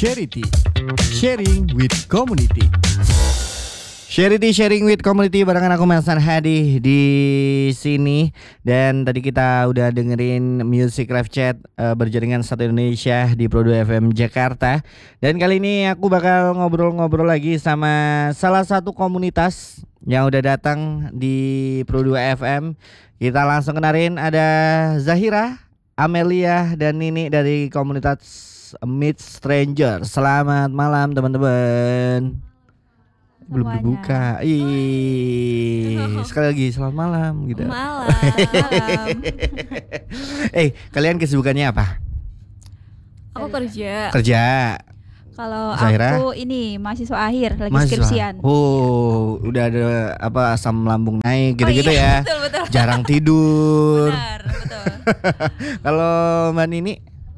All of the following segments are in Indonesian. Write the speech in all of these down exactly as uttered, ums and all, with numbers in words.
Charity, sharing with community. Charity sharing with community barengan aku Melsan Hadi di sini. Dan tadi kita udah dengerin Music Live Chat uh, berjaringan satu Indonesia di Pro dua F M Jakarta. Dan kali ini aku bakal ngobrol-ngobrol lagi sama salah satu komunitas yang udah datang di Pro dua F M. Kita langsung kenalin, ada Zahira, Amelia, dan Nini dari komunitas Meet Stranger. Selamat malam teman-teman. Belum dibuka. Ih, sekali lagi selamat malam gitu. Malam. Eh, kalian kesibukannya apa? Aku kerja. Kerja. Kalau Zahira? aku ini mahasiswa akhir lagi Mahasiswa. skripsian. Oh, udah ada apa asam lambung naik gitu-gitu Oh, iya, ya. betul, betul. Jarang tidur. Benar, betul. Kalau Mbak Nini?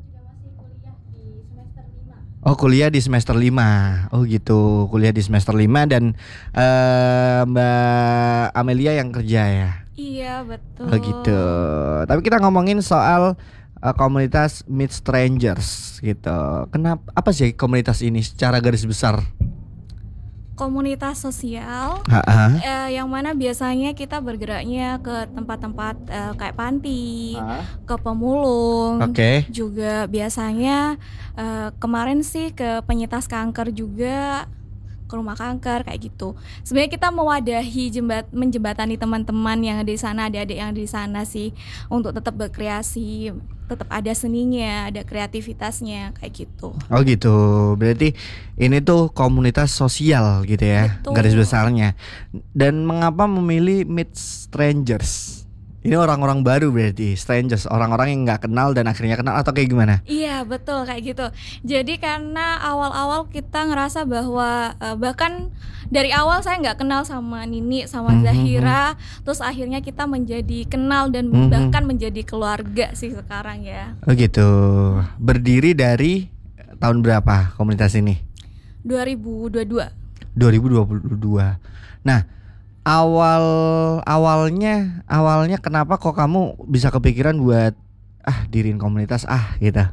Oh, kuliah di semester lima. Oh gitu, kuliah di semester lima. Dan uh, Mbak Amelia yang kerja ya? Iya, betul. Oh gitu. Tapi kita ngomongin soal uh, komunitas Meet Strangers gitu. Kenapa, apa sih komunitas ini secara garis besar? Komunitas sosial Ha-ha. eh, yang mana biasanya kita bergeraknya ke tempat-tempat eh, kayak panti, ke pemulung. Oke. Juga biasanya eh, kemarin sih ke penyintas kanker juga, ke rumah kanker kayak gitu. Sebenarnya kita mewadahi jembat menjembatani teman-teman yang ada di sana, adik-adik yang ada di sana sih, untuk tetap berkreasi, tetap ada seninya, ada kreativitasnya kayak gitu. Oh gitu. Berarti ini tuh komunitas sosial gitu ya, Betul. garis besarnya. Dan mengapa memilih Meet Strangers? Ini orang-orang baru berarti, strangers, orang-orang yang nggak kenal dan akhirnya kenal atau kayak gimana? Iya betul kayak gitu. Jadi karena awal-awal kita ngerasa bahwa uh, bahkan dari awal saya nggak kenal sama Nini sama Mhm. Zahira, terus akhirnya kita menjadi kenal dan Mhm. bahkan menjadi keluarga sih sekarang ya. Oh gitu. Berdiri dari tahun berapa komunitas ini? dua ribu dua puluh dua. dua ribu dua puluh dua. Nah, awal awalnya awalnya kenapa kok kamu bisa kepikiran buat ah diriin komunitas ah gitu?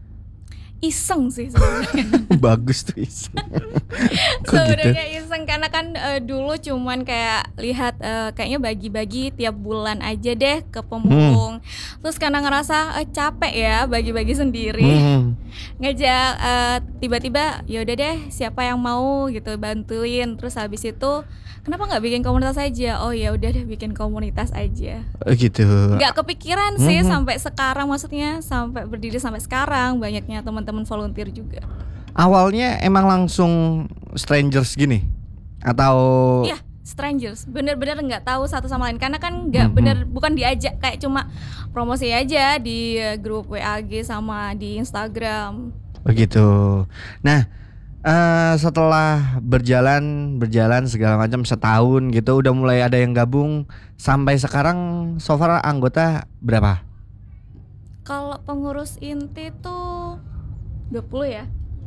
Iseng sih sebenarnya. Bagus tuh iseng. Kok gitu? Sebenarnya iseng karena kan uh, dulu cuman kayak lihat uh, kayaknya bagi-bagi tiap bulan aja deh ke pemulung. Terus karena ngerasa uh, capek ya bagi-bagi sendiri. Hmm. Ngajak uh, tiba-tiba yaudah deh siapa yang mau gitu bantuin. Terus habis itu kenapa nggak bikin komunitas aja? Oh ya udah deh bikin komunitas aja. Oh gitu. Nggak kepikiran sih Mhm. sampai sekarang, maksudnya sampai berdiri sampai sekarang banyaknya teman-teman volunteer juga. Awalnya emang langsung strangers gini atau Iya, strangers, bener-bener nggak tahu satu sama lain karena kan nggak Mhm. bener, bukan diajak kayak cuma promosi aja di uh, grup W A G sama di Instagram. begitu. Nah, eh, setelah berjalan berjalan segala macam setahun gitu, udah mulai ada yang gabung sampai sekarang. So far anggota berapa? Kalau pengurus inti tuh dua puluh ya.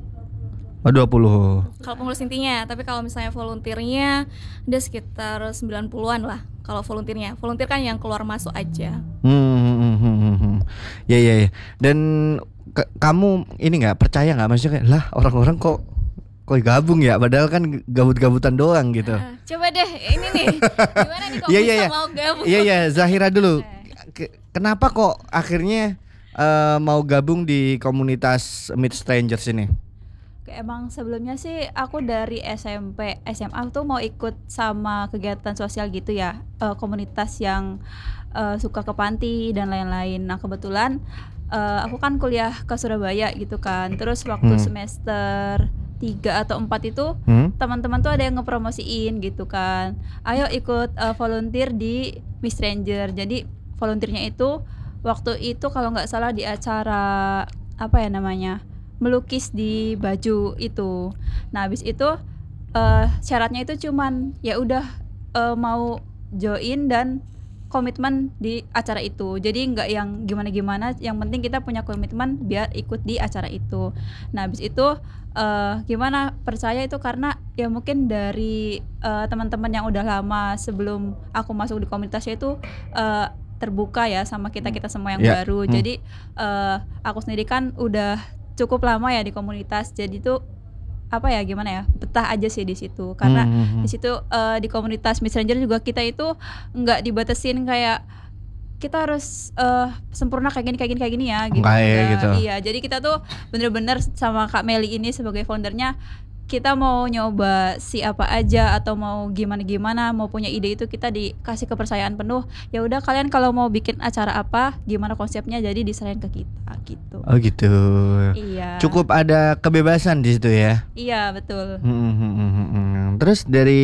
Oh dua puluh. Kalau pengurus intinya, tapi kalau misalnya volunteernya udah sekitar sembilan puluhan lah. Kalau volunteernya, volunteer kan yang keluar masuk aja. Hmm, hmm, hmm, hmm, hmm. Ya ya ya. Dan ke- kamu ini nggak percaya nggak, maksudnya kayak, lah orang-orang kok kok gabung ya, padahal kan gabut-gabutan doang gitu. Ah, coba deh ini nih, gimana nih kok Iya, bisa iya, iya. mau gabung? Iya ya, Zahira dulu. Ke- Kenapa kok akhirnya eh, mau gabung di komunitas Meet Strangers ini? Kayak emang sebelumnya sih aku dari S M P, S M A tuh mau ikut sama kegiatan sosial gitu ya, eh, komunitas yang eh, suka ke panti dan lain-lain. Nah kebetulan eh, aku kan kuliah ke Surabaya gitu kan. Terus waktu Hmm. semester tiga atau empat itu Hmm? teman-teman tuh ada yang ngepromosiin gitu kan. Ayo ikut eh, volunteer di Miss Stranger. Jadi volunteernya itu waktu itu kalau nggak salah di acara apa ya namanya, melukis di baju itu. Nah habis itu eh, syaratnya itu cuman ya udah eh, mau join dan komitmen di acara itu. Jadi nggak yang gimana-gimana, yang penting kita punya komitmen biar ikut di acara itu. Nah habis itu eh, gimana percaya itu karena ya mungkin dari eh, teman-teman yang udah lama sebelum aku masuk di komunitasnya itu eh, terbuka ya sama kita-kita semua yang Ya. baru. Hmm. Jadi eh, aku sendiri kan udah cukup lama ya di komunitas, jadi tuh apa ya gimana ya, betah aja sih di situ karena Hmm. di situ eh, di komunitas Miss Ranger juga kita itu nggak dibatasin kayak kita harus eh, sempurna kayak gini kayak gini kayak gini ya gitu. Enggak ya, Enggak. gitu. Iya, jadi kita tuh bener-bener sama Kak Meli ini sebagai foundernya, kita mau nyoba si apa aja atau mau gimana-gimana, mau punya ide itu kita dikasih kepercayaan penuh. Ya udah kalian kalau mau bikin acara apa, gimana konsepnya, jadi diserahin ke kita gitu. Oh gitu. Iya. Cukup ada kebebasan di situ ya. Iya, betul. Hmm, hmm, hmm, hmm, hmm. Terus dari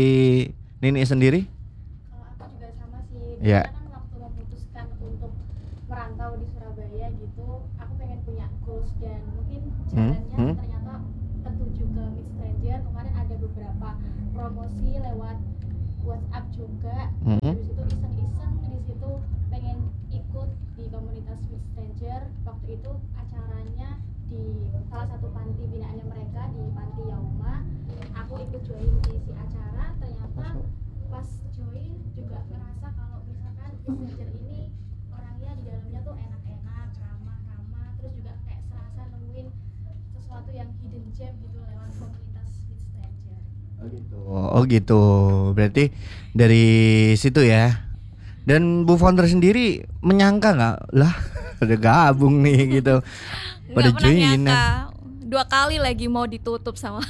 Nini sendiri? Kalau aku juga sama sih. Ya. Karena kan waktu memutuskan untuk merantau di Surabaya gitu, aku pengen punya goals dan mungkin Hmm, jalannya hmm. ternyata tertuju ke Miss Stranger. Kemarin ada beberapa promosi lewat WhatsApp juga. Hmm. Dari situ iseng-iseng di situ pengen ikut di komunitas Miss Stranger. Waktu itu acaranya di salah satu panti binaannya mereka di Panti Yauma. Aku ikut join di si acara, ternyata pas join juga ngerasa kalau misalkan Miss Stranger ini orangnya di dalamnya tuh enak-enak, ramah-ramah, terus juga kayak serasa nemuin sesuatu yang hidden gem gitu lewat komunitas Miss Stranger. Oh gitu. Oh gitu. Berarti dari situ ya. Dan Bu Founder sendiri menyangka nggak lah ada gabung nih gitu. Pada Nggak pernah join. nyangka. Dua kali lagi mau ditutup sama.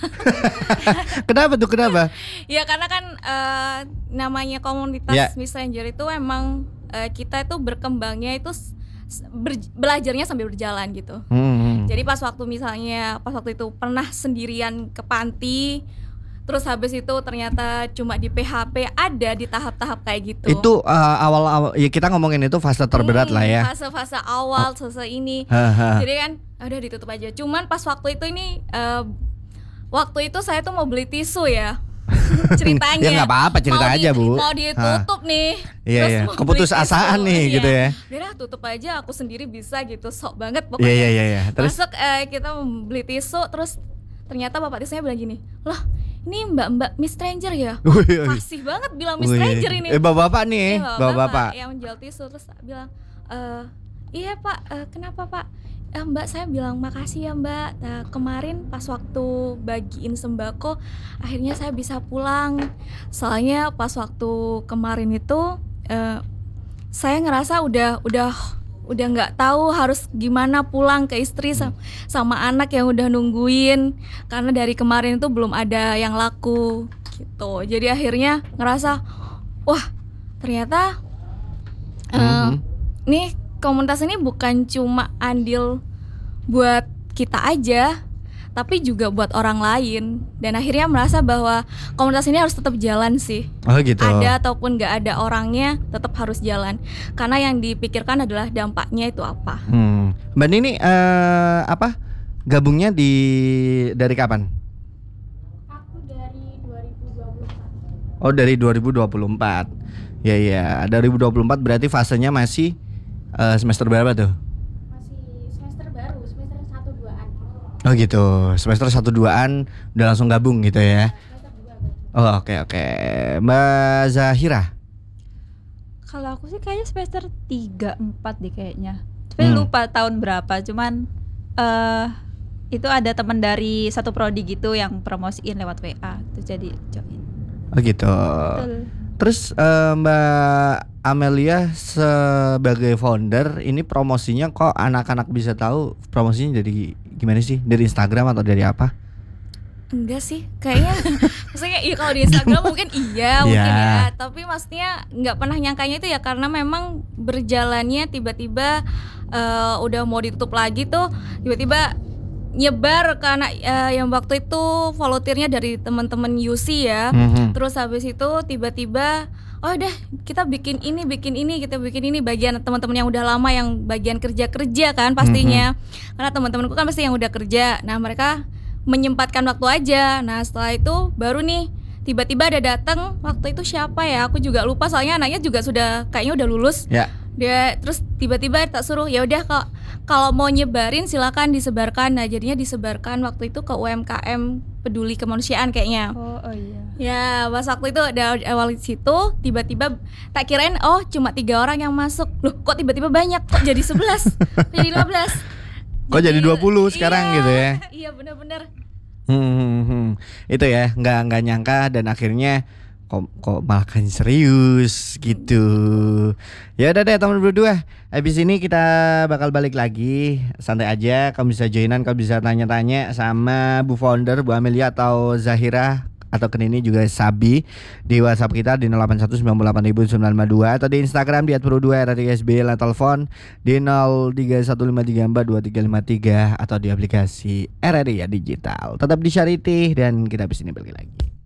Kenapa tuh kenapa? Ya karena kan eh, namanya komunitas Ya. Miss Ranger itu emang eh, kita itu berkembangnya itu s- s- ber- belajarnya sambil berjalan gitu. Hmm. Jadi pas waktu misalnya pas waktu itu pernah sendirian ke panti, terus habis itu ternyata cuma di P H P, ada di tahap-tahap kayak gitu. Itu uh, awal-awal ya kita ngomongin itu fase terberat Hmm, lah ya. Fase-fase awal, fase ini. Haha. Jadi kan udah ditutup aja. Cuman pas waktu itu ini eh, waktu itu saya tuh mau beli tisu ya. Ceritanya. Ya nggak apa-apa, cerita Mau aja, Bu. Mau ditutup nih. Iya, terus iya. mau beli Keputusasaan tisu. nih, Iya. gitu ya. Udah tutup aja, aku sendiri bisa gitu. Sok banget Iya pokoknya. iya iya iya. Terus Masuk eh, kita beli tisu, terus ternyata bapak tisunya bilang gini, loh ini mbak-mbak Miss Stranger ya? Wih, wih. Fasih banget bilang Miss Wih. Stranger ini. Eh bapak-bapak nih, Iya, bapak-bapak. yang menjual tisu, terus bilang, "Eh, iya pak, eh, kenapa pak? Eh, mbak saya bilang makasih ya mbak. Nah, kemarin pas waktu bagiin sembako, akhirnya saya bisa pulang. Soalnya pas waktu kemarin itu, eh, saya ngerasa udah udah udah nggak tahu harus gimana pulang ke istri sama, sama anak yang udah nungguin, karena dari kemarin itu belum ada yang laku gitu. Jadi akhirnya ngerasa, wah ternyata eh, Mhm. nih komunitas ini bukan cuma andil buat kita aja, tapi juga buat orang lain. Dan akhirnya merasa bahwa komunitas ini harus tetap jalan sih. Oh gitu. Ada ataupun nggak ada orangnya, tetap harus jalan. Karena yang dipikirkan adalah dampaknya itu apa. Hmm. Mbak Nini eh, apa? Gabungnya di dari kapan? Aku dari dua ribu dua puluh empat. Oh dari dua ribu dua puluh empat. Ya ya, dua ribu dua puluh empat berarti fasenya masih eh, semester berapa tuh? Masih semester baru, semester satu duaan. Oh gitu, semester satu duaan udah langsung gabung gitu ya. Semester dua baru. Oh oke oke, Mbak Zahira. Kalau aku sih kayaknya semester tiga empat deh kayaknya. Tapi Hmm. lupa tahun berapa, cuman eh itu ada teman dari satu prodi gitu yang promosiin lewat W A, terus jadi join. Oh gitu. Betul. Terus eh, Mbak Amelia sebagai founder ini promosinya kok anak-anak bisa tahu promosinya jadi gimana sih? Dari Instagram atau dari apa? Enggak sih, kayaknya maksudnya iya kalau di Instagram mungkin iya, mungkin Iya. ya. Tapi maksudnya nggak pernah nyangkanya itu ya karena memang berjalannya tiba-tiba eh, udah mau ditutup lagi tuh, tiba-tiba nyebar karena eh, yang waktu itu volunteernya dari teman-teman U C ya. Mhm. Terus habis itu tiba-tiba oh udah kita bikin ini bikin ini kita bikin ini bagian teman-teman yang udah lama yang bagian kerja-kerja kan pastinya. Karena teman-temanku kan pasti yang udah kerja. Nah, mereka menyempatkan waktu aja. Nah, setelah itu baru nih tiba-tiba ada datang waktu itu siapa ya? Aku juga lupa soalnya anaknya juga sudah kayaknya udah lulus. Ya. Dia terus tiba-tiba tak suruh ya udah kok kalau mau nyebarin silakan disebarkan. Nah, jadinya disebarkan waktu itu ke U M K M peduli kemanusiaan kayaknya. Oh, oh iya. Ya, pas waktu itu ada awal di situ tiba-tiba tak kirain oh cuma tiga orang yang masuk. Loh, kok tiba-tiba banyak? Kok jadi sebelas? Kok jadi lima belas? Kok jadi dua puluh sekarang iya, gitu ya? Iya benar-benar. Hmm, hmm, hmm. Itu ya, nggak nggak nyangka dan akhirnya kok kok malah kan serius gitu. Ya udah deh teman berdua. Habis ini kita bakal balik lagi, santai aja. Kamu bisa joinan, kamu bisa tanya-tanya sama Bu Founder, Bu Amelia atau Zahira atau Kenini juga Sabi di WhatsApp kita di nol delapan satu sembilan delapan nol nol sembilan lima dua atau di Instagram di at pro dua r tiga s b, telepon di nol tiga satu lima tiga empat dua tiga lima tiga atau di aplikasi R R I ya digital. Tetap di Charity dan kita habis ini balik lagi.